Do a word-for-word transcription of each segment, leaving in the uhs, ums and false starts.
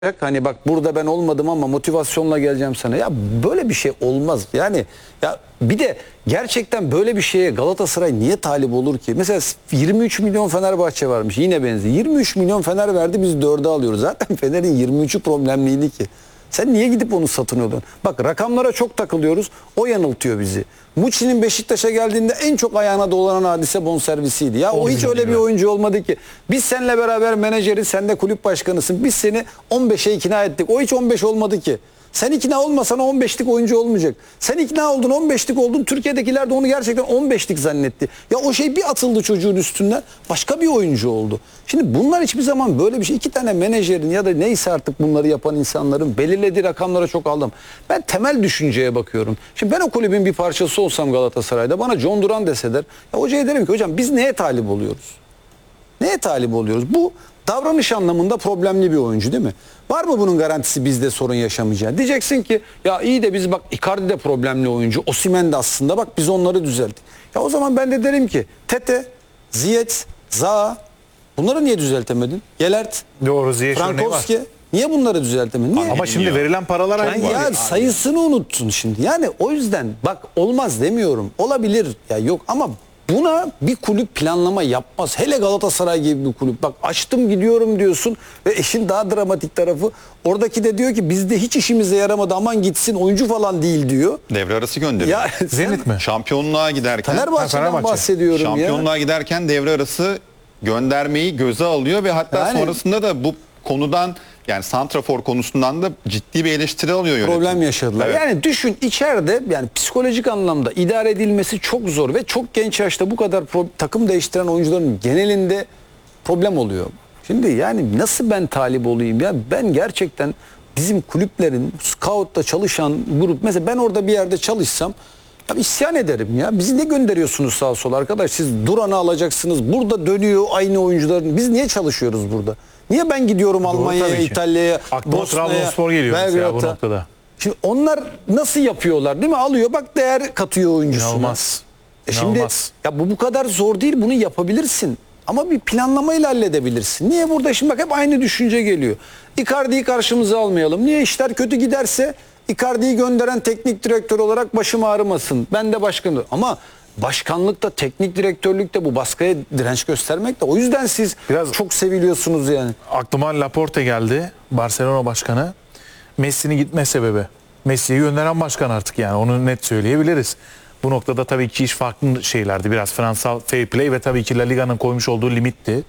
Hani bak burada ben olmadım ama motivasyonla geleceğim sana. Ya böyle bir şey olmaz. Yani ya bir de gerçekten böyle bir şeye Galatasaray niye talip olur ki? Mesela yirmi üç milyon Fenerbahçe varmış. Yine benziyor. yirmi üç milyon Fener verdi, biz dörde alıyoruz. Zaten Fener'in yirmi üçü problemliydi ki. Sen niye gidip onu satın alıyorsun? Bak rakamlara çok takılıyoruz. O yanıltıyor bizi. Muçi'nin Beşiktaş'a geldiğinde en çok ayağına dolanan hadise bonservisiydi. Ya o hiç öyle bir oyuncu olmadı ki. Biz seninle beraber menajeri, sen de kulüp başkanısın. Biz seni on beşe ikna ettik. O hiç on beş olmadı ki. Sen ikna olmasan on beşlik oyuncu olmayacak. Sen ikna oldun, on beşlik oldun. Türkiye'dekiler de onu gerçekten on beşlik zannetti. Ya o şey bir atıldı çocuğun üstünden, başka bir oyuncu oldu. Şimdi bunlar hiçbir zaman böyle bir şey. İki tane menajerin ya da neyse artık bunları yapan insanların belirlediği rakamlara çok aldım. Ben temel düşünceye bakıyorum. Şimdi ben o kulübün bir parçası olsam Galatasaray'da, bana John Duran deseler, ya hocaya derim ki hocam biz neye talip oluyoruz? Neye talip oluyoruz? Bu davranış anlamında problemli bir oyuncu değil mi? Var mı bunun garantisi bizde sorun yaşamayacağı? Diyeceksin ki ya iyi de biz bak Icardi de problemli oyuncu. Osimhen de aslında bak biz onları düzelttik. Ya o zaman ben de derim ki Tete, Ziyech, Zaha bunları niye düzeltemedin? Gelert, Doğru, Ziyech Frankowski niye bunları düzeltemedin? Niye? Ama şimdi verilen paralar Yani aynı. ya sayısını unuttun şimdi. Yani o yüzden bak olmaz demiyorum. Olabilir ya yok ama buna bir kulüp planlama yapmaz. Hele Galatasaray gibi bir kulüp. Bak açtım gidiyorum diyorsun ve işin daha dramatik tarafı oradaki de diyor ki bizde hiç işimize yaramadı, aman gitsin, oyuncu falan değil diyor. Devre arası gönderiyor. Ya Zenit mi? Şampiyonluğa giderken Fenerbahçe'den Fenerbahçe. bahsediyorum şampiyonluğa ya. giderken devre arası göndermeyi göze alıyor ve hatta Yani- sonrasında da bu konudan, yani santrafor konusundan da ciddi bir eleştiri alıyor yönetim. Problem yaşadılar. Evet. Yani düşün içeride, yani psikolojik anlamda idare edilmesi çok zor ve çok genç yaşta bu kadar pro- takım değiştiren oyuncuların genelinde problem oluyor. Şimdi yani nasıl ben talip olayım ya? Ben gerçekten bizim kulüplerin scout'ta çalışan grup, mesela ben orada bir yerde çalışsam ya isyan ederim ya. Bizi ne gönderiyorsunuz sağa sola arkadaş? Siz Duran'ı alacaksınız. Burada dönüyor aynı oyuncuların. Biz niye çalışıyoruz burada? Niye ben gidiyorum Almanya'ya, tabii ki. İtalya'ya, Aklıma Bosna'ya, Trabzonspor geliyor mesela bu Belgrad'a? noktada. Şimdi onlar nasıl yapıyorlar değil mi? Alıyor bak değer katıyor oyuncusuna. İnanılmaz. E şimdi İnanılmaz. ya bu bu kadar zor değil, bunu yapabilirsin. Ama bir planlamayla halledebilirsin. Niye burada şimdi bak hep aynı düşünce geliyor. Icardi'yi karşımıza almayalım. Niye işler kötü giderse Icardi'yi gönderen teknik direktör olarak başım ağrımasın. Ben de başkanım. Ama başkanlıkta, teknik direktörlükte bu baskıya direnç göstermek de, o yüzden siz Biraz- çok seviliyorsunuz yani. Aklıma Laporte geldi. Barcelona başkanı. Messi'nin gitme sebebi. Messi'yi gönderen başkan artık, yani onu net söyleyebiliriz. Bu noktada tabii ki iş farklı şeylerdi. Biraz finansal fair play ve tabii ki La Liga'nın koymuş olduğu limitti.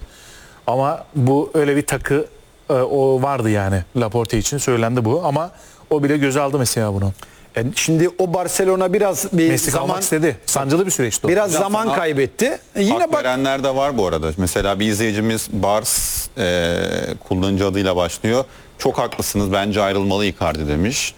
Ama bu öyle bir takı e, o vardı yani Laporte için söylendi bu, ama o bile göze aldı mesela bunu. Yani şimdi o Barcelona biraz bir Messi zaman kalmak istedi. Sancılı bir süreçti o. biraz Hocam zaman sana kaybetti. E yine Hak bak verenler de var bu arada. Mesela bir izleyicimiz Bars e, kullanıcı adıyla başlıyor. Çok haklısınız, bence ayrılmalı Icardi demiş.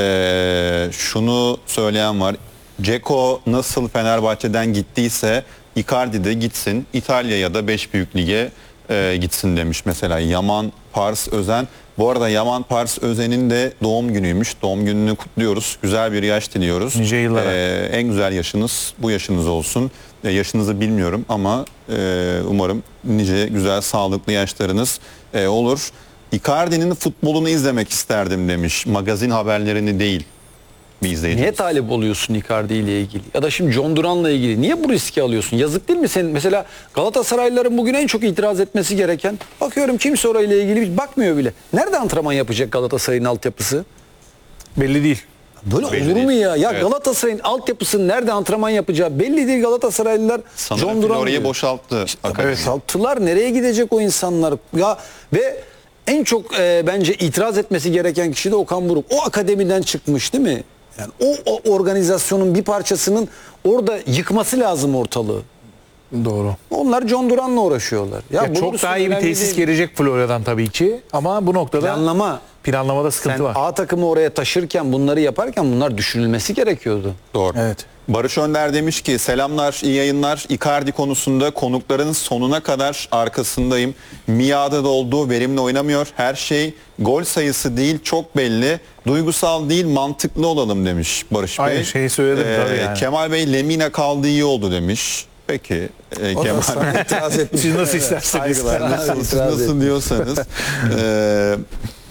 E, şunu söyleyen var. Dzeko nasıl Fenerbahçe'den gittiyse Icardi de gitsin. İtalya'ya da beş büyük lige e, gitsin demiş mesela Yaman Pars Özen. Bu arada Yaman Pars Özen'in de doğum günüymüş. Doğum gününü kutluyoruz. Güzel bir yaş diliyoruz. Nice yıllara. Ee, en güzel yaşınız bu yaşınız olsun. E, yaşınızı bilmiyorum ama e, umarım nice güzel sağlıklı yaşlarınız e, olur. Icardi'nin futbolunu izlemek isterdim demiş. Magazin haberlerini değil bir izleyici. niye talip oluyorsun Icardi ile ilgili? Ya da şimdi John Duran'la ilgili niye bu riski alıyorsun? Yazık değil mi senin? Mesela Galatasaraylıların bugün en çok itiraz etmesi gereken, bakıyorum kimse orayla ilgili bakmıyor bile. Nerede antrenman yapacak Galatasaray'ın altyapısı? Belli değil. Böyle Belli olur mu değil. ya? Ya Evet. Galatasaray'ın altyapısının nerede antrenman yapacağı belli değil. Galatasaraylılar Sanırım John Duran orayı diyor. boşalttı. akademi. Salttılar, nereye gidecek o insanlar? Ya ve en çok e, bence itiraz etmesi gereken kişi de Okan Buruk. O akademiden çıkmış değil mi? Yani o, o organizasyonun bir parçasının orada yıkması lazım ortalığı. Doğru. Onlar John Duran'la uğraşıyorlar. Ya, Ya çok bulursun, daha iyi bir önemli tesis değil. gelecek Florya'dan tabii ki, ama bu noktada Planlama. planlamada sıkıntı Sen var. A takımı oraya taşırken, bunları yaparken bunlar düşünülmesi gerekiyordu. Doğru. Evet. Barış Önder demiş ki selamlar, iyi yayınlar. Icardi konusunda konukların sonuna kadar arkasındayım. Mia'da da olduğu verimli oynamıyor. Her şey gol sayısı değil, çok belli. Duygusal değil, mantıklı olalım demiş Barış Bey. Aynı şeyi söyledim tabii yani. Kemal Bey Lemina kaldı iyi oldu demiş. Peki e, O da Kemal sana itiraz etmiş. Siz nasıl isterseniz. Saygılar. nasıl, İtiraz nasıl etmiş. diyorsanız. e,